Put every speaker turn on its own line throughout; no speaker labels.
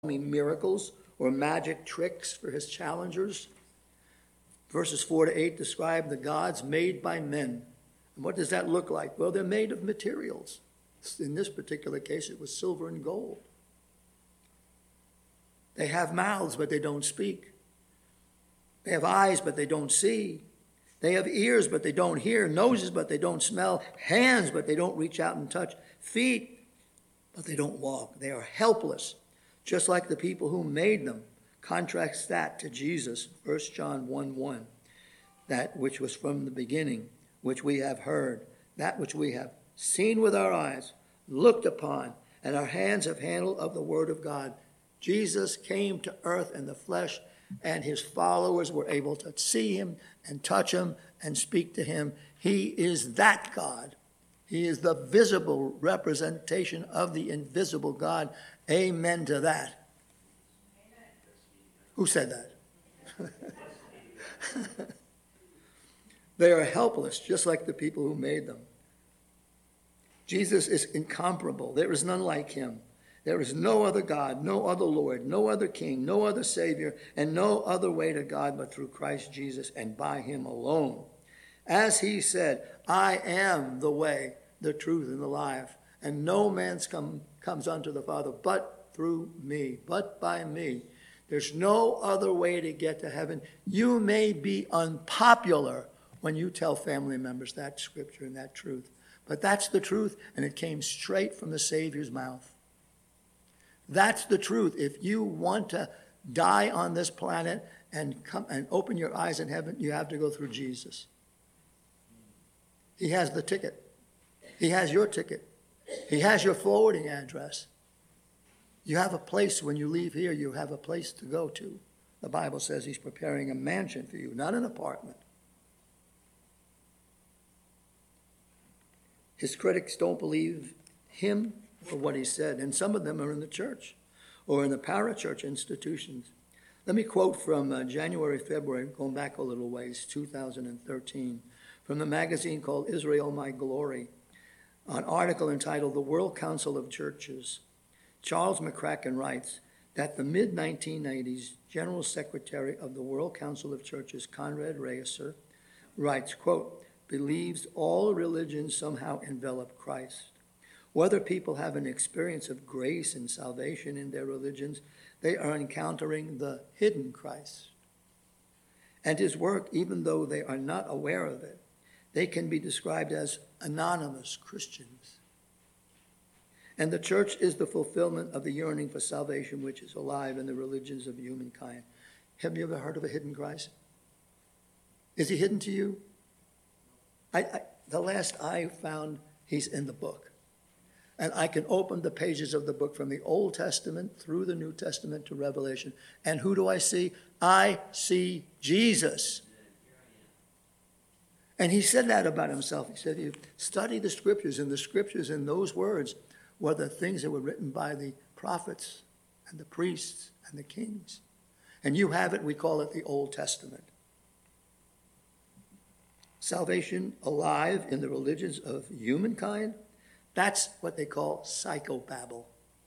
miracles or magic tricks for his challengers. Verses 4-8 describe the gods made by men. And what does that look like? Well, they're made of materials. In this particular case, it was silver and gold. They have mouths, but they don't speak. They have eyes, but they don't see. They have ears, but they don't hear. Noses, but they don't smell. Hands, but they don't reach out and touch. Feet, but they don't walk. They are helpless, just like the people who made them. Contrast that to Jesus, 1 John 1:1. That which was from the beginning, which we have heard, that which we have seen with our eyes, looked upon, and our hands have handled of the word of God. Jesus came to earth in the flesh, and his followers were able to see him and touch him and speak to him. He is that God. He is the visible representation of the invisible God. Amen to that. Amen. Who said that? They are helpless, just like the people who made them. Jesus is incomparable. There is none like him. There is no other God, no other Lord, no other King, no other Savior, and no other way to God but through Christ Jesus and by him alone. As he said, I am the way, the truth, and the life, and no man comes unto the Father but through me, but by me. There's no other way to get to heaven. You may be unpopular when you tell family members that scripture and that truth, but that's the truth, and it came straight from the Savior's mouth. That's the truth. If you want to die on this planet and come and open your eyes in heaven, you have to go through Jesus. He has the ticket. He has your ticket. He has your forwarding address. You have a place when you leave here, you have a place to go to. The Bible says he's preparing a mansion for you, not an apartment. His critics don't believe him or what he said, and some of them are in the church or in the parachurch institutions. Let me quote from January, February, going back a little ways, 2013, from the magazine called Israel My Glory, an article entitled The World Council of Churches. Charles McCracken writes that the mid-1990s General Secretary of the World Council of Churches, Conrad Reiser, writes, quote, believes all religions somehow envelop Christ. Whether people have an experience of grace and salvation in their religions, they are encountering the hidden Christ. And his work, even though they are not aware of it, they can be described as anonymous Christians. And the church is the fulfillment of the yearning for salvation which is alive in the religions of humankind. Have you ever heard of a hidden Christ? Is he hidden to you? The last I found, he's in the book. And I can open the pages of the book from the Old Testament through the New Testament to Revelation. And who do I see? I see Jesus. And he said that about himself. He said, you study the scriptures, and the scriptures in those words were the things that were written by the prophets and the priests and the kings. And you have it, we call it the Old Testament. Salvation alive in the religions of humankind. That's what they call psychobabble.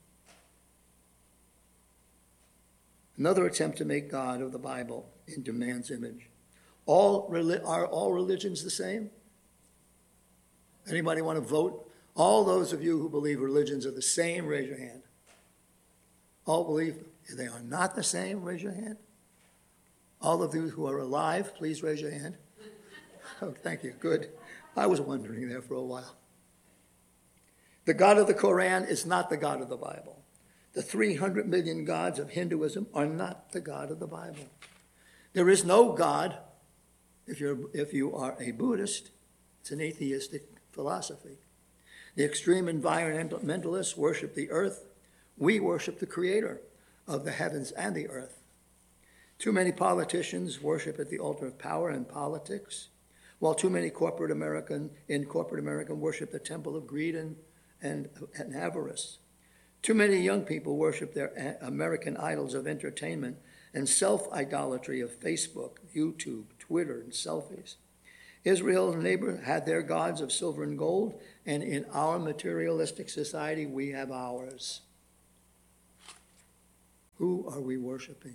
Another attempt to make God of the Bible into man's image. Are all religions the same? Anybody want to vote? All those of you who believe religions are the same, raise your hand. All believe they are not the same, raise your hand. All of you who are alive, please raise your hand. Oh, thank you, good. I was wondering there for a while. The God of the Quran is not the God of the Bible. The 300 million gods of Hinduism are not the God of the Bible. There is no God. If you are a Buddhist, it's an atheistic philosophy. The extreme environmentalists worship the earth. We worship the creator of the heavens and the earth. Too many politicians worship at the altar of power and politics, while too many corporate American worship the temple of greed and avarice. Too many young people worship their American idols of entertainment and self-idolatry of Facebook, YouTube, Twitter, and selfies. Israel and neighbor had their gods of silver and gold, and in our materialistic society, we have ours. Who are we worshiping?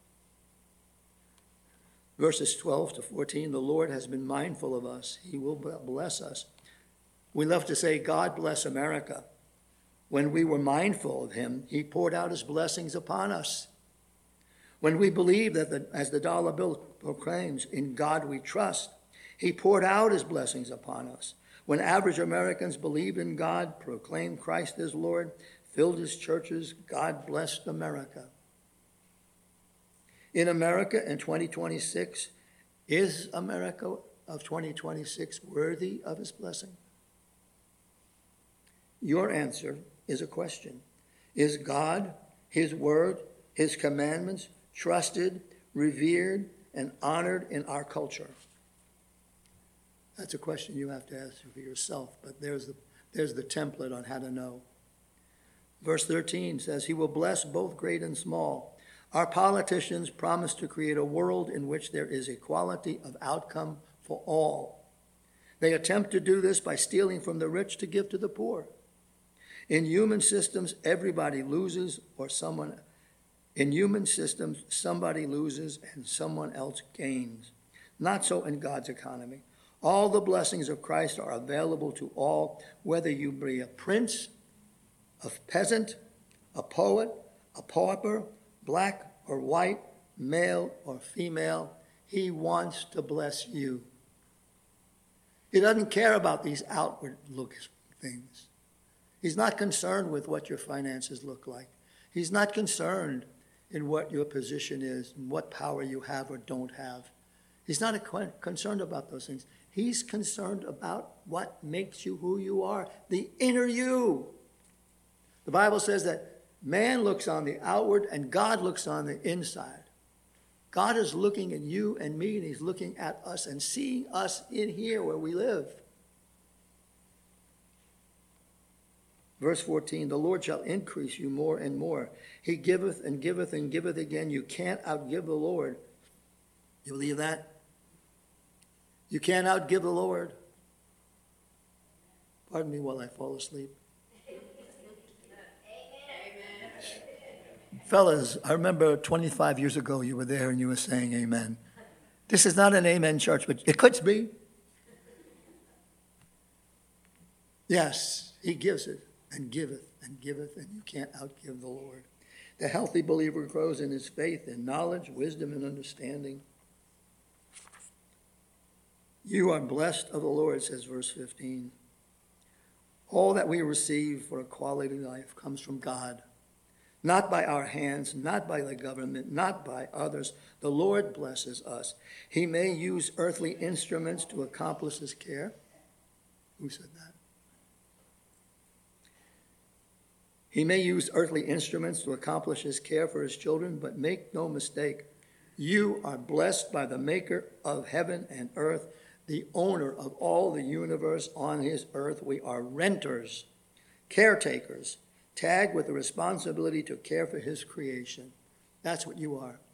Verses 12 to 14, the Lord has been mindful of us. He will bless us. We love to say, God bless America. When we were mindful of him, he poured out his blessings upon us. When we believe that, as the dollar bill proclaims, in God we trust, he poured out his blessings upon us. When average Americans believed in God, proclaimed Christ as Lord, filled his churches, God blessed America. In America in 2026, is America of 2026 worthy of his blessing? Your answer is a question. Is God, his word, his commandments trusted, revered, and honored in our culture? That's a question you have to answer for yourself, but there's the template on how to know. Verse 13 says, he will bless both great and small. Our politicians promise to create a world in which there is equality of outcome for all. They attempt to do this by stealing from the rich to give to the poor. In human systems, everybody loses somebody loses and someone else gains. Not so in God's economy. All the blessings of Christ are available to all, whether you be a prince, a peasant, a poet, a pauper, black or white, male or female. He wants to bless you. He doesn't care about these outward look things. He's not concerned with what your finances look like. He's not concerned in what your position is and what power you have or don't have. He's not concerned about those things. He's concerned about what makes you who you are, the inner you. The Bible says that man looks on the outward and God looks on the inside. God is looking at you and me, and he's looking at us and seeing us in here where we live. Verse 14, the Lord shall increase you more and more. He giveth and giveth and giveth again. You can't outgive the Lord. You believe that? You can't outgive the Lord. Pardon me while I fall asleep. Fellas, I remember 25 years ago you were there and you were saying amen. This is not an amen church, but it could be. Yes, he gives it and giveth, and you can't outgive the Lord. The healthy believer grows in his faith, in knowledge, wisdom, and understanding. You are blessed of the Lord, says verse 15. All that we receive for a quality life comes from God. Not by our hands, not by the government, not by others. The Lord blesses us. He may use earthly instruments to accomplish his care. Who said that? He may use earthly instruments to accomplish his care for his children, but make no mistake, you are blessed by the maker of heaven and earth, the owner of all the universe on his earth. We are renters, caretakers, tagged with the responsibility to care for his creation. That's what you are.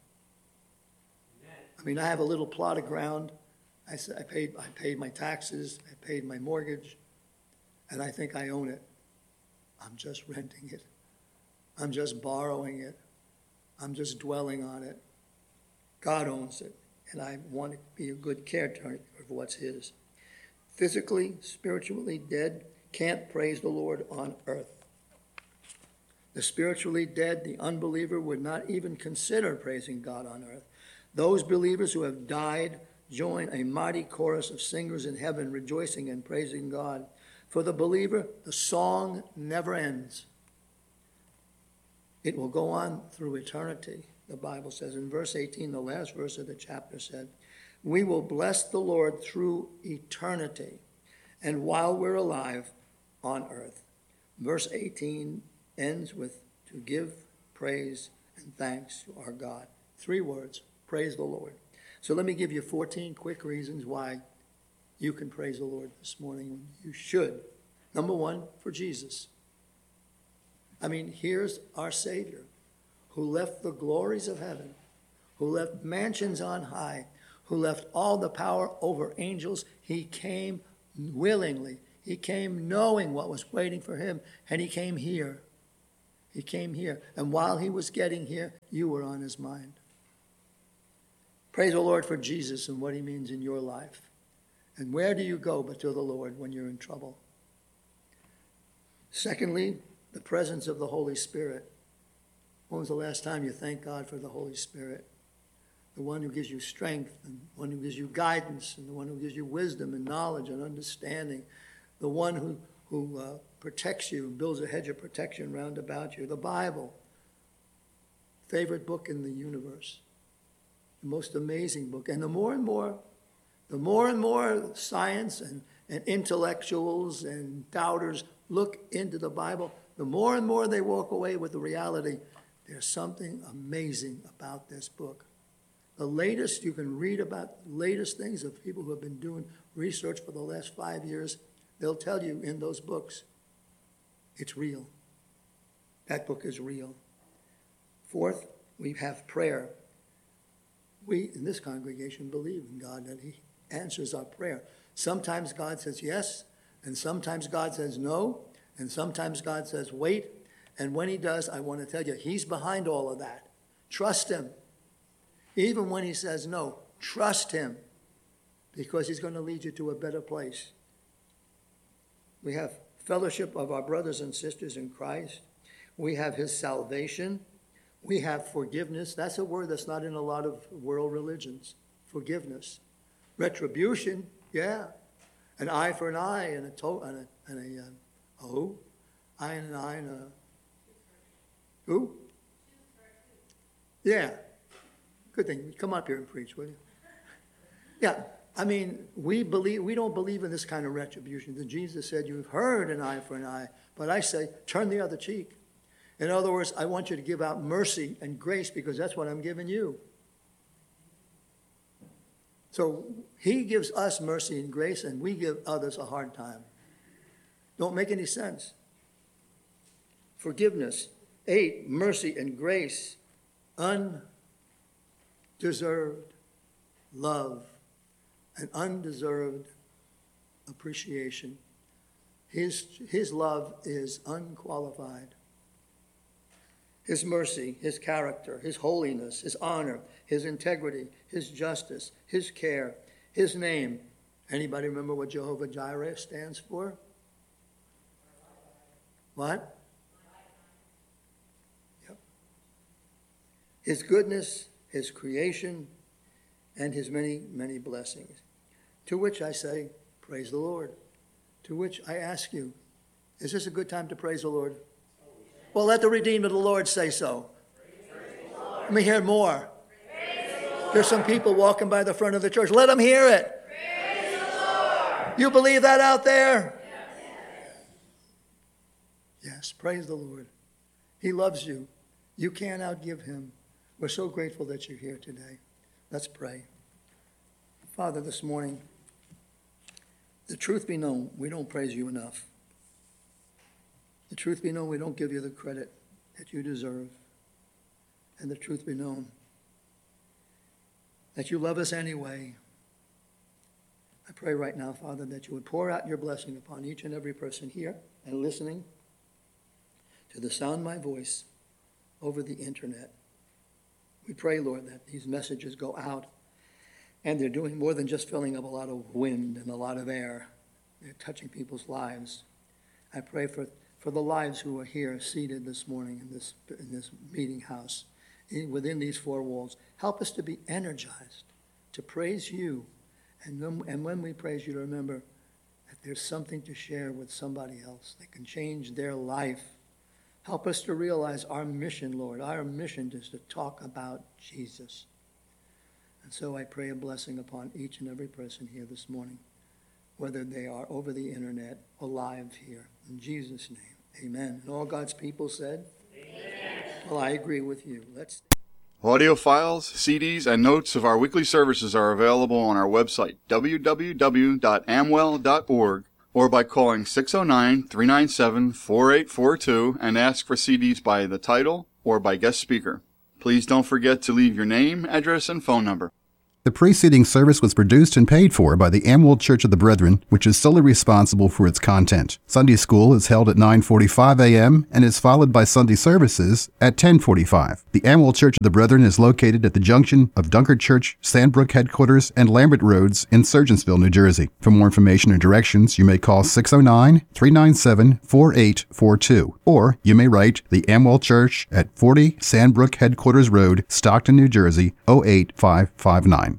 I mean, I have a little plot of ground. I paid my taxes, I paid my mortgage, and I think I own it. I'm just renting it. I'm just borrowing it. I'm just dwelling on it. God owns it, and I want to be a good caretaker of what's his. Physically, spiritually dead can't praise the Lord on earth. The spiritually dead, the unbeliever, would not even consider praising God on earth. Those believers who have died join a mighty chorus of singers in heaven, rejoicing and praising God. For the believer, the song never ends. It will go on through eternity, the Bible says. In verse 18, the last verse of the chapter said, we will bless the Lord through eternity and while we're alive on earth. Verse 18 ends with to give praise and thanks to our God. 3 words, praise the Lord. So let me give you 14 quick reasons why you can praise the Lord this morning. You should. Number 1, for Jesus. I mean, here's our Savior who left the glories of heaven, who left mansions on high, who left all the power over angels. He came willingly. He came knowing what was waiting for him, and he came here. He came here. And while he was getting here, you were on his mind. Praise the Lord for Jesus and what he means in your life. And where do you go but to the Lord when you're in trouble? Secondly, the presence of the Holy Spirit. When was the last time you thanked God for the Holy Spirit? The one who gives you strength, and the one who gives you guidance, and the one who gives you wisdom and knowledge and understanding. The one who protects you, builds a hedge of protection round about you. The Bible, favorite book in the universe. The most amazing book. And the more and more science and intellectuals and doubters look into the Bible, the more and more they walk away with the reality, there's something amazing about this book. The latest, you can read about latest things of people who have been doing research for the last 5 years. They'll tell you in those books, it's real. That book is real. Fourth, we have prayer. We, in this congregation, believe in God, that he answers our prayer. Sometimes God says yes, and sometimes God says no, and sometimes God says wait. And when he does, I want to tell you, he's behind all of that. Trust him. Even when he says no, trust him, because he's going to lead you to a better place. We have fellowship of our brothers and sisters in Christ. We have his salvation. We have forgiveness. That's a word that's not in a lot of world religions. Forgiveness. Retribution, yeah. An eye for an eye and a who? Eye and an eye and a who? Yeah. Good thing. Come up here and preach, will you? Yeah. I mean, we don't believe in this kind of retribution. Jesus said, you've heard an eye for an eye, but I say, turn the other cheek. In other words, I want you to give out mercy and grace because that's what I'm giving you. So he gives us mercy and grace, and we give others a hard time. Don't make any sense. Forgiveness. 8, mercy and grace. Undeserved love. An undeserved appreciation. His love is unqualified. His mercy, his character, his holiness, his honor, his integrity, his justice, his care, his name. Anybody remember what Jehovah Jireh stands for? What? Yep. His goodness, his creation, and his many, many blessings. To which I say, praise the Lord. To which I ask you, is this a good time to praise the Lord? Well, let the Redeemed of the Lord say so. Let me hear more. There's some people walking by the front of the church. Let them hear it. You believe that out there? Yes, praise the Lord. He loves you. You can't outgive him. We're so grateful that you're here today. Let's pray. Father, this morning, the truth be known, we don't praise you enough. The truth be known, we don't give you the credit that you deserve. And the truth be known, that you love us anyway. I pray right now, Father, that you would pour out your blessing upon each and every person here and listening to the sound of my voice over the internet. We pray, Lord, that these messages go out, and they're doing more than just filling up a lot of wind and a lot of air. They're touching people's lives. I pray for the lives who are here seated this morning in this meeting house, within these four walls. Help us to be energized, to praise you. And when we praise you, to remember that there's something to share with somebody else that can change their life. Help us to realize our mission, Lord. Our mission is to talk about Jesus. And so I pray a blessing upon each and every person here this morning, whether they are over the internet or live here. In Jesus' name, amen. And all God's people said, amen. Well, I agree with you.
Audio files, CDs, and notes of our weekly services are available on our website, www.amwell.org, or by calling 609-397-4842 and ask for CDs by the title or by guest speaker. Please don't forget to leave your name, address, and phone number.
The preceding service was produced and paid for by the Amwell Church of the Brethren, which is solely responsible for its content. Sunday school is held at 9:45 a.m. and is followed by Sunday services at 10:45. The Amwell Church of the Brethren is located at the junction of Dunkard Church, Sandbrook Headquarters, and Lambert Roads in Surgeonsville, New Jersey. For more information or directions, you may call 609-397-4842, or you may write the Amwell Church at 40 Sandbrook Headquarters Road, Stockton, New Jersey, 08559.